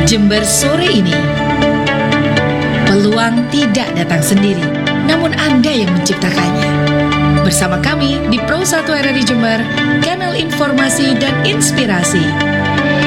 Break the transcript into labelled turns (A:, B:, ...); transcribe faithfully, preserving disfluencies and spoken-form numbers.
A: Jember sore ini. Peluang tidak datang sendiri, namun Anda yang menciptakannya. Bersama kami di Pro satu R R I Jember, kanal informasi dan inspirasi.